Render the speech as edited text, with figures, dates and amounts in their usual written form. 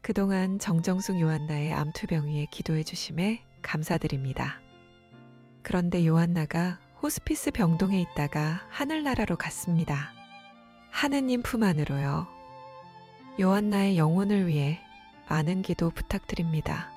그동안 정정숙 요한나의 암투병 위에 기도해 주심에 감사드립니다. 그런데 요한나가 호스피스 병동에 있다가 하늘나라로 갔습니다. 하느님 품 안으로요. 요한나의 영혼을 위해 많은 기도 부탁드립니다.